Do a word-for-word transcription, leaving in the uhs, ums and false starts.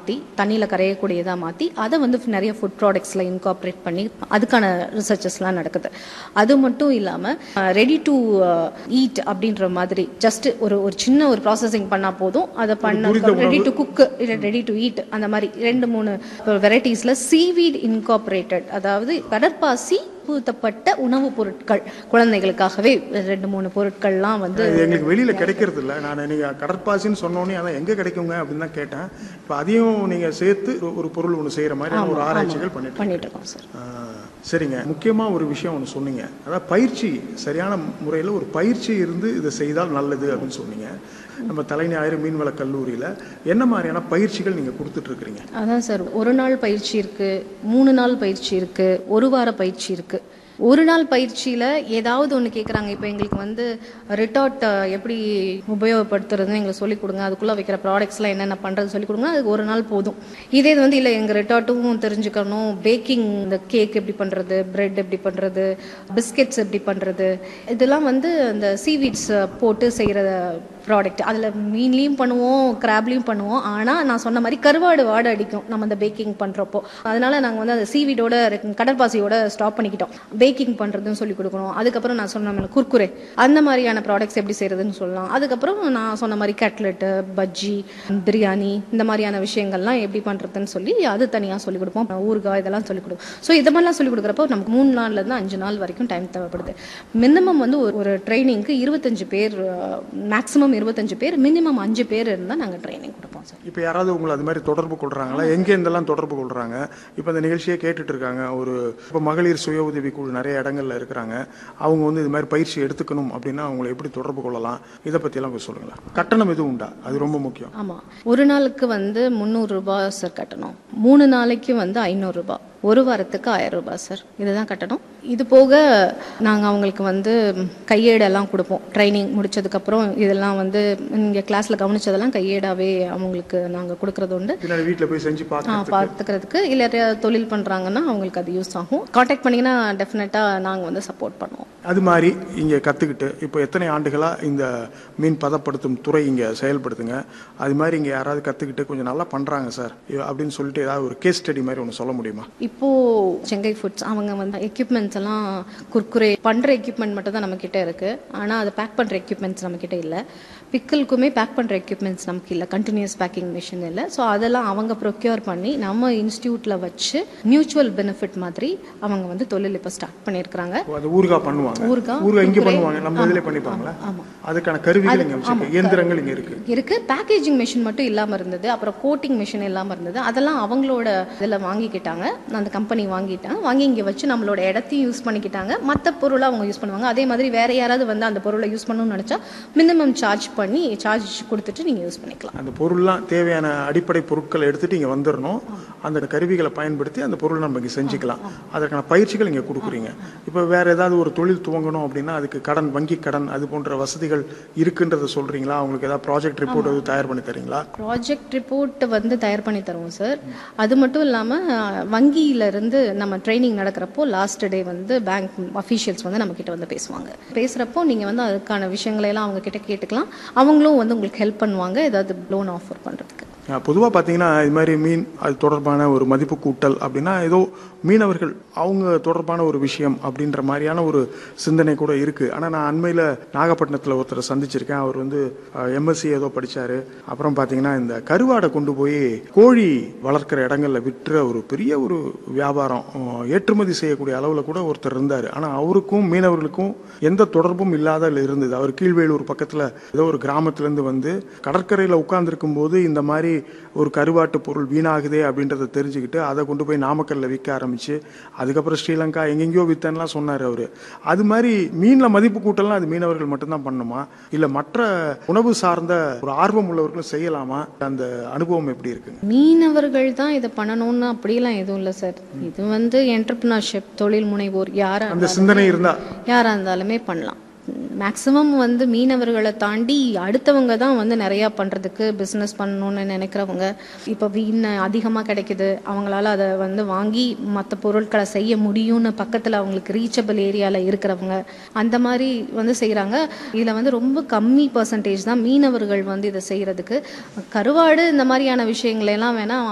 மாற்றி தண்ணியில் கரையக்கூடியதாக மாற்றி அதை வந்து நிறைய ஃபுட் ப்ராடக்ட்ஸில் இன்கார்பரேட் பண்ணி அதுக்கான ரிசர்ச்சஸ்லாம் நடக்குது. அது மட்டும் இல்லாமல் ரெடி டு ஈட் அப்படின்ற மாதிரி ஜஸ்ட் ஒரு ஒரு சின்ன ஒரு ப்ராசஸிங் பண்ணால் போதும், அதை பண்ண ரெடி டு குக்கு இல்லை ரெடி டு ஈட் அந்த மாதிரி ரெண்டு மூணு வெரைட்டிஸில் சீவீட் இன்கார்பரேட்டட், அதாவது கடற்பாசி பூத்தப்பட்ட உணவுப் பொருட்கள் குழந்தைகளுக்காகவே ரெண்டு மூணு பொருட்கள்லாம் வந்து எங்களுக்கு வெளியில கிடைக்கிறது இல்லை. நான் நீங்க கடற்பாசின்னு சொன்னோன்னே அதான் எங்க கிடைக்குங்க அப்படின்னு தான் கேட்டேன். இப்போ அதையும் நீங்க சேர்த்து ஒரு பொருள் ஒன்று செய்யற மாதிரி ஒரு ஆராய்ச்சிகள் பண்ணிட்டு பண்ணிட்டு இருக்கோம் சார். சரிங்க, முக்கியமா ஒரு விஷயம் ஒன்று சொன்னீங்க, அதாவது பயிற்சி சரியான முறையில் ஒரு பயிற்சி இருந்து இதை செய்தால் நல்லது அப்படின்னு சொன்னீங்க. நம்ம தலைஞாயிறு மீன்வள கல்லூரியில் என்ன மாதிரியான பயிற்சிகள் நீங்கள் கொடுத்துட்டு இருக்கிறீங்க? அதான் சார், ஒரு நாள் பயிற்சி இருக்கு, மூணு நாள் பயிற்சி இருக்கு, ஒரு வார பயிற்சி இருக்கு. ஒரு நாள் பயிற்சியில் ஏதாவது ஒன்று கேட்குறாங்க, இப்போ எங்களுக்கு வந்து ரிட்டார்ட் எப்படி உபயோகப்படுத்துறதுன்னு எங்களுக்கு சொல்லிக் கொடுங்க, அதுக்குள்ளே வைக்கிற ப்ராடக்ட்ஸ்லாம் என்னென்ன பண்ணுறது சொல்லிக் கொடுங்க, அதுக்கு ஒரு நாள் போதும். இதே இது வந்து இல்லை எங்கள் ரிட்டார்ட்டும் தெரிஞ்சுக்கணும், பேக்கிங் இந்த கேக் எப்படி பண்ணுறது, பிரெட் எப்படி பண்ணுறது, பிஸ்கெட்ஸ் எப்படி பண்ணுறது, இதெல்லாம் வந்து அந்த சீவீட்ஸ் போட்டு செய்கிற ப்ராடக்ட். அதில் மீன்லேயும் பண்ணுவோம், கிராப்லேயும் பண்ணுவோம். ஆனால் நான் சொன்ன மாதிரி கருவாடு வாடை அடிக்கும் நம்ம அந்த பேக்கிங் பண்ணுறப்போ. அதனால நாங்கள் வந்து அந்த சீவீடோட கடற்பாசியோட ஸ்டாப் பண்ணிக்கிட்டோம். பேக்கிங் பண்ணுறதுன்னு சொல்லி கொடுக்கணும். அதுக்கப்புறம் நான் சொன்ன குர்குரே அந்த மாதிரியான ப்ராடக்ட்ஸ் எப்படி செய்கிறதுன்னு சொல்லலாம். அதுக்கப்புறம் நான் சொன்ன மாதிரி கட்லெட்டு, பஜ்ஜி, பிரியாணி இந்த மாதிரியான விஷயங்கள்லாம் எப்படி பண்ணுறதுன்னு சொல்லி அது தனியாக சொல்லிக் கொடுப்போம். ஊறுகாய் இதெல்லாம் சொல்லிக் கொடுப்போம். ஸோ இது மாதிரிலாம் சொல்லிக் கொடுக்குறப்போ நமக்கு மூணு நாள்லேருந்து அஞ்சு நாள் வரைக்கும் டைம் தேவைப்படுது. மினிமம் வந்து ஒரு ட்ரைனிங்க்கு இருபத்தஞ்சு பேர், மேக்ஸிமம் இருபத்தஞ்சு பேர், மினிமம் அஞ்சு பேர் இருந்தால் நாங்கள் ட்ரைனிங் கொடுப்போம் சார். இப்போ யாராவது உங்களை அது மாதிரி தொடர்பு கொள்றாங்களா? எங்கே இருந்தெல்லாம் தொடர்பு கொள்றாங்க? இப்போ இந்த நிகழ்ச்சியை கேட்டுட்டு இருக்காங்க, ஒரு இப்போ மகளிர் சுய உதவி குழு நிறைய இடங்கள்ல இருக்கிறாங்க, அவங்க வந்து இது மாதிரி பயிற்சி எடுத்துக்கணும் அப்படின்னா அவங்களை எப்படி தொடர்பு கொள்ளலாம், இதை பற்றியெல்லாம் கொஞ்சம் சொல்லுங்களேன். கட்டணம் எதுவும் உண்டா? அது ரொம்ப முக்கியம். ஆமாம், ஒரு நாளுக்கு வந்து முந்நூறு ரூபாய் சார் கட்டணும், மூணு நாளைக்கு வந்து ஐநூறு ரூபாய், ஒரு வாரத்துக்கு ஆயிரம் ரூபாய் சார், இதுதான் கட்டணும். இது போக நாங்கள் அவங்களுக்கு வந்து கையேடெல்லாம் கொடுப்போம். ட்ரைனிங் முடிச்சதுக்கப்புறம் இதெல்லாம் வந்து இங்கே கிளாஸில் கவனிச்சதெல்லாம் கையேடாகவே அவங்களுக்கு நாங்கள் கொடுக்குறது உண்டு. வீட்டில் போய் செஞ்சு பார்த்துக்கிறதுக்கு இல்லை தொழில் பண்ணுறாங்கன்னா அவங்களுக்கு அது யூஸ் ஆகும். காண்டாக்ட் பண்ணிங்கன்னா டெஃபினட்டாக நாங்கள் வந்து சப்போர்ட் பண்ணுவோம். அது மாதிரி இங்கே கற்றுக்கிட்டு இப்போ எத்தனை ஆண்டுகளாக இந்த மீன் பதப்படுத்தும் துறை இங்கே செயல்படுத்துங்க, அது மாதிரி இங்கே யாராவது கற்றுக்கிட்டு கொஞ்சம் நல்லா பண்ணுறாங்க சார் அப்படின்னு சொல்லிட்டு ஏதாவது ஒரு கேஸ் ஸ்டடி மாதிரி ஒன்று சொல்ல முடியுமா? இப்போது செங்கை ஃபுட்ஸ் அவங்க வந்து எக்யூப்மெண்ட்ஸ் எல்லாம் குர்குரே பண்ணுற எக்யூப்மெண்ட் மட்டும் தான் நம்மக்கிட்ட இருக்குது. ஆனால் அதை பேக் பண்ணுற எக்யூப்மெண்ட்ஸ் நம்மக்கிட்ட இல்லை. பிக்கலுக்குமே பேக் பண்ணுற எக்யூப்மெண்ட்ஸ் நமக்கு இல்லை, கண்டினியூஸ் பேக்கிங் மிஷின் இல்லை. ஸோ அதெல்லாம் அவங்க ப்ரொக்யூர் பண்ணி நம்ம இன்ஸ்டியூட்டில் வச்சு மியூச்சுவல் பெனிஃபிட் மாதிரி அவங்க வந்து தொழில் இப்போ ஸ்டார்ட் பண்ணியிருக்கிறாங்க. ஊறுகாய் பண்ணுவாங்க, ஊறுகாய் இங்கே பண்ணுவாங்க, நம்ம இதிலே பண்ணிப்பாங்களா? ஆமாம், அதுக்கான கருவிகள் இங்கே இருக்கு, இயந்திரங்கள் இங்கே இருக்கு இருக்கு பேக்கேஜிங் மிஷின் மட்டும் இல்லாமல் இருந்தது, அப்புறம் கோட்டிங் மிஷின் இல்லாமல் இருந்தது. அதெல்லாம் அவங்களோட இதில் வாங்கிக்கிட்டாங்க, அந்த கம்பெனி வாங்கிட்டாங்க, வாங்கி இங்கே வச்சு நம்மளோட இடத்தையும் யூஸ் பண்ணிக்கிட்டாங்க, மற்ற பொருளை அவங்க யூஸ் பண்ணுவாங்க. அதே மாதிரி வேற யாராவது வந்து அந்த பொருளை யூஸ் பண்ணணும்னு நினச்சா மினிமம் சார்ஜ் பண்ணி சார்ஜ் கொடுத்துட்டு நீங்கள் யூஸ் பண்ணிக்கலாம். அந்த பொருள்லாம் தேவையான அடிப்படை பொருட்களை எடுத்துட்டு இங்கே வந்துடணும், அந்த கருவிகளை பயன்படுத்தி அந்த பொருளை நம்ம இங்கே செஞ்சுக்கலாம். அதற்கான பயிற்சிகள் இங்கே கொடுக்குறீங்க. இப்போ வேற ஏதாவது ஒரு தொழில் துவங்கணும் அப்படின்னா அதுக்கு கடன், வங்கி கடன், அது போன்ற வசதிகள் இருக்குன்றத சொல்றீங்களா? அவங்களுக்கு ஏதாவது ப்ராஜெக்ட் ரிப்போர்ட் எதுவும் தயார் பண்ணி தரீங்களா? ப்ராஜெக்ட் ரிப்போர்ட் வந்து தயார் பண்ணி தருவோம் சார். அது மட்டும் இல்லாமல் வங்கியில இருந்து நம்ம ட்ரைனிங் நடக்கிறப்போ லாஸ்ட் டே வந்து பேங்க் அஃபீஷியல்ஸ் வந்து நம்ம கிட்ட வந்து பேசுவாங்க. பேசுகிறப்போ நீங்கள் வந்து அதுக்கான விஷயங்களை எல்லாம் அவங்க கிட்ட கேட்டுக்கலாம். அவங்களும் வந்து உங்களுக்கு ஹெல்ப் பண்ணுவாங்க ஏதாவது லோன் ஆஃபர் பண்ணுறதுக்கு. பொதுவாக பார்த்தீங்கன்னா இது மாதிரி மீன் அது தொடர்பான ஒரு மதிப்பு கூட்டல் அப்படின்னா ஏதோ மீனவர்கள் அவங்க தொடர்பான ஒரு விஷயம் அப்படின்ற மாதிரியான ஒரு சிந்தனை கூட இருக்குது. ஆனால் நான் அண்மையில் நாகப்பட்டினத்தில் ஒருத்தரை சந்திச்சிருக்கேன். அவர் வந்து எம்எஸ்சி ஏதோ படித்தார். அப்புறம் பார்த்தீங்கன்னா இந்த கருவாடை கொண்டு போய் கோழி வளர்க்குற இடங்களில் விற்ற ஒரு பெரிய ஒரு வியாபாரம் ஏற்றுமதி செய்யக்கூடிய அளவில் கூட ஒருத்தர் இருந்தார். ஆனால் அவருக்கும் மீனவர்களுக்கும் எந்த தொடர்பும் இல்லாத இருந்தது. அவர் கீழ்வேலூர் பக்கத்தில் ஏதோ ஒரு கிராமத்துலேருந்து வந்து கடற்கரையில் உட்கார்ந்துருக்கும் போது இந்த மாதிரி ஒரு கருவாட்டு பொருள் வீணாகுதே அப்படின்றத தெரிஞ்சுக்கிட்டு அதை கொண்டு போய் நாமக்கல்ல விற்க ஆரம்பிச்சு அதுக்கப்புறம் ஸ்ரீலங்கா எங்கெங்கயோ வித்தன்லாம் சொன்னார் அவரு. அது மாதிரி மீன்ல மதிப்பு கூட்டலாம் அது மீனவர்கள் மட்டும்தான் பண்ணுமா, இல்ல மற்ற உணவு சார்ந்த ஒரு ஆர்வம் உள்ளவர்களும் செய்யலாமா? அந்த அனுபவம் எப்படி இருக்கு? மீனவர்கள் தான் இதை பண்ணணும்னு அப்படியெல்லாம் எதுவும் இல்லை சார். இது வந்து என்டர்பிரினர்ஷிப், தொழில் முனைவோர் யாரா அந்த சிந்தனை இருந்தா யாரா இருந்தாலுமே பண்ணலாம். மேக்ஸிமம் வந்து மீனவர்களை தாண்டி அடுத்தவங்க தான் வந்து நிறையா பண்ணுறதுக்கு பிஸ்னஸ் பண்ணணும்னு நினைக்கிறவங்க. இப்போ வீண் அதிகமாக கிடைக்குது, அவங்களால அதை வந்து வாங்கி மற்ற பொருட்களை செய்ய முடியும்னு பக்கத்தில் அவங்களுக்கு ரீச்சபிள் ஏரியாவில் இருக்கிறவங்க அந்த மாதிரி வந்து செய்கிறாங்க. இதில் வந்து ரொம்ப கம்மி பர்சன்டேஜ் தான் மீனவர்கள் வந்து இதை செய்கிறதுக்கு. கருவாடு இந்த மாதிரியான விஷயங்களெல்லாம் வேணால்